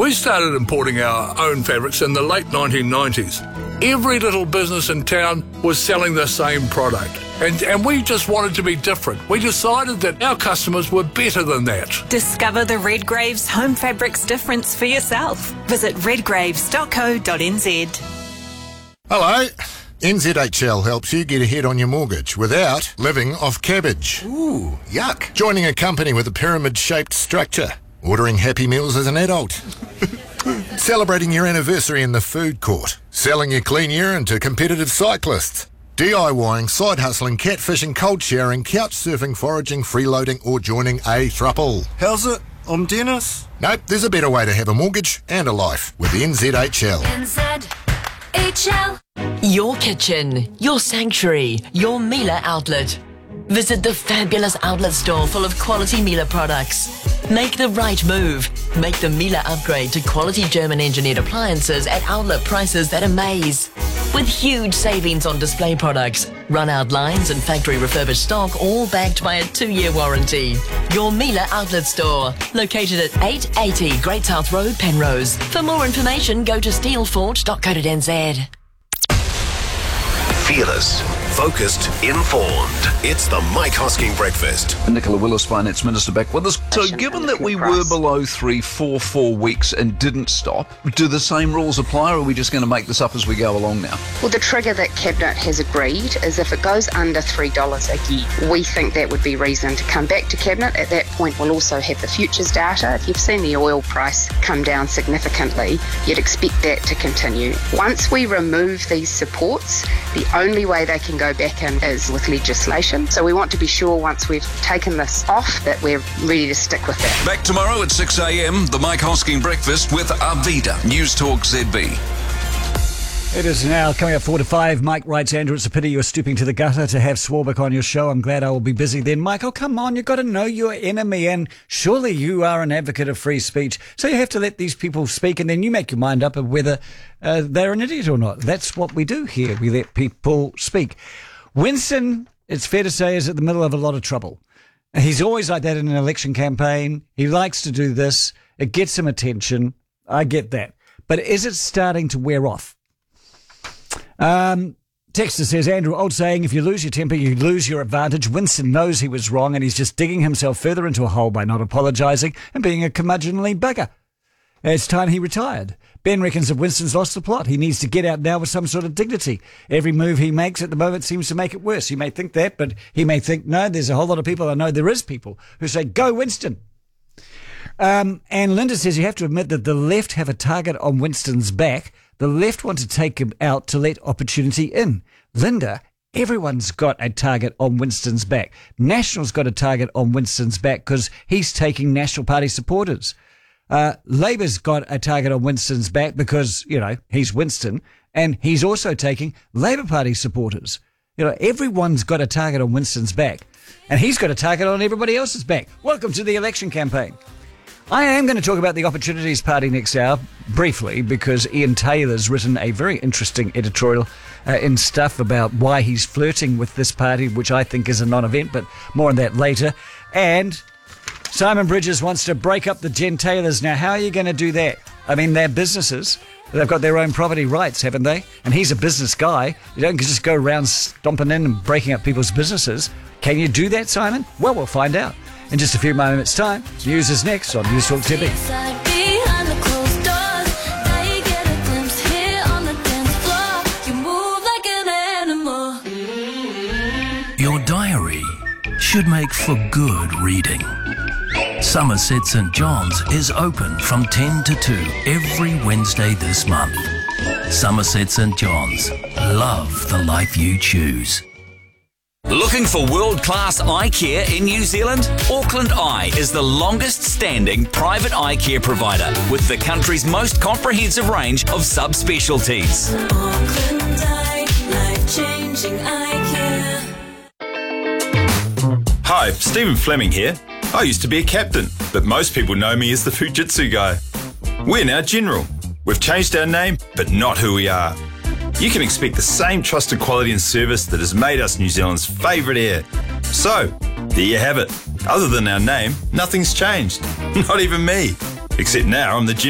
We started importing our own fabrics in the late 1990s. Every little business in town was selling the same product. And we just wanted to be different. We decided that our customers were better than that. Discover the Redgraves Home Fabrics difference for yourself. Visit redgraves.co.nz. Hello. NZHL helps you get ahead on your mortgage without living off cabbage. Ooh, yuck. Joining a company with a pyramid-shaped structure. Ordering Happy Meals as an adult. Celebrating your anniversary in the food court. Selling your clean urine to competitive cyclists. DIYing, side hustling, catfishing, cold showering, couch surfing, foraging, freeloading or joining a thruple. How's it? I'm Dennis. Nope, there's a better way to have a mortgage and a life with NZHL. NZHL. Your kitchen, your sanctuary, your Miele outlet. Visit the fabulous outlet store full of quality Miele products. Make the right move. Make the Miele upgrade to quality German-engineered appliances at outlet prices that amaze. With huge savings on display products, run-out lines and factory refurbished stock, all backed by a 2-year warranty. Your Miele outlet store, located at 880 Great South Road, Penrose. For more information, go to steelfort.co.nz. Fearless, focused, informed. It's the Mike Hosking Breakfast. Nicola Willis, Finance Minister, back with us. So given that we were below 4 weeks and didn't stop, do the same rules apply, or are we just going to make this up as we go along now? Well, the trigger that Cabinet has agreed is if it goes under $3 again, we think that would be reason to come back to Cabinet. At that point, we'll also have the futures data. If you've seen the oil price come down significantly, you'd expect that to continue. Once we remove these supports, the only way they can go back in is with legislation. So we want to be sure once we've taken this off that we're ready to stick with that. Back tomorrow at 6 a.m, the Mike Hosking Breakfast with Arvida, News Talk ZB. It is now coming up 4 to 5. Mike writes, Andrew, it's a pity you're stooping to the gutter to have Swarbrick on your show. I'm glad I will be busy then. Michael, come on, you've got to know your enemy, and surely you are an advocate of free speech. So you have to let these people speak, and then you make your mind up of whether they're an idiot or not. That's what we do here. We let people speak. Winston, it's fair to say, is at the middle of a lot of trouble. He's always like that in an election campaign. He likes to do this. It gets him attention. I get that. But is it starting to wear off? Texter says, Andrew, old saying, if you lose your temper, you lose your advantage. Winston knows he was wrong and he's just digging himself further into a hole by not apologising and being a curmudgeonly bugger. It's time he retired. Ben reckons if Winston's lost the plot, he needs to get out now with some sort of dignity. Every move he makes at the moment seems to make it worse. He may think that, but he may think, no, there's a whole lot of people, I know there is people, who say, go Winston. And Linda says you have to admit that the left have a target on Winston's back. The left want to take him out to let opportunity in. Linda, everyone's got a target on Winston's back. National's got a target on Winston's back because he's taking National Party supporters. Labour's got a target on Winston's back because, you know, he's Winston, and he's also taking Labour Party supporters. You know, everyone's got a target on Winston's back, and he's got a target on everybody else's back. Welcome to the election campaign. I am going to talk about the Opportunities Party next hour, briefly, because Ian Taylor's written a very interesting editorial in Stuff about why he's flirting with this party, which I think is a non-event, but more on that later. And Simon Bridges wants to break up the Jen Taylors. Now, how are you going to do that? I mean, they're businesses. They've got their own property rights, haven't they? And he's a business guy. You don't just go around stomping in and breaking up people's businesses. Can you do that, Simon? Well, we'll find out in just a few moments' time. News is next on News Talk TV. Your diary should make for good reading. Somerset St John's is open from 10 to 2 every Wednesday this month. Somerset St John's. Love the life you choose. Looking for world-class eye care in New Zealand? Auckland Eye is the longest-standing private eye care provider with the country's most comprehensive range of subspecialties. Auckland Eye, life-changing eye care. Hi, Stephen Fleming here. I used to be a captain, but most people know me as the Fujitsu guy. We're now General. We've changed our name, but not who we are. You can expect the same trusted quality and service that has made us New Zealand's favourite air. So, there you have it. Other than our name, nothing's changed. Not even me. Except now I'm the